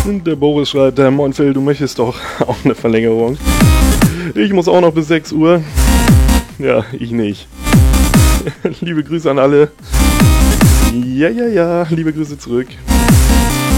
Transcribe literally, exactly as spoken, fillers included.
Der Boris schreibt, äh, moin Phil, du möchtest doch auch eine Verlängerung. Ich muss auch noch bis sechs Uhr. Ja, ich nicht. Liebe Grüße an alle. Ja, ja, ja, liebe Grüße zurück.